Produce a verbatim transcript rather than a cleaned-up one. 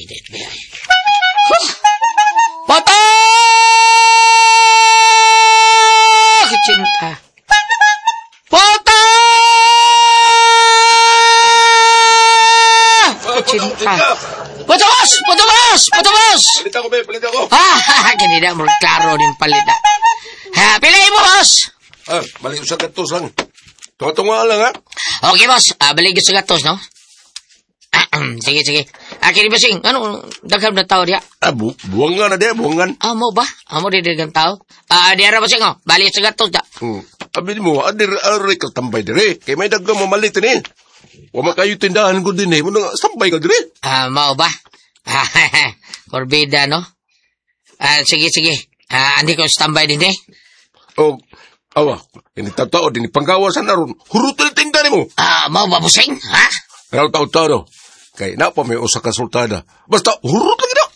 Init ba yan? Poto! Cinta. Poto! Cinta. Poto bos! Poto bos! Poto bos! Palit ako, be. Palit ako. Ah, ganina mo klaro din palita. Ha, pilay mo, boss! Ah, balik sa gatos lang. Tunga-tunga lang, ha? Okay, boss. Ah, balik sa gatos, no? Sige, sige. Akin ba sing? Ano, dagham na tao diya? Ah, bu buwangan na diya, buwangan. Ah, mo ba? Amo di dagham tao? Ah, diya ra ba sing, oh? Balik sa gatos, da. Hmm. Abi mo, adir aray ka tambay dire. Kay may dagang mamalit ni. Wa makayo tindahan ko din eh. Mo nga sambay ka dire. Ah, mo ba? Ah, korbida, no? Ah, sige, sige. Ah, andi ko standby din eh. Oh, awa. Ini tao din panggawasan na ron. Hurutul tindahan mo. Ah, mo ba, busing? Ha? Pero tao-tao. Kay na pa may usa ka sultada. Basta hurut lang ito.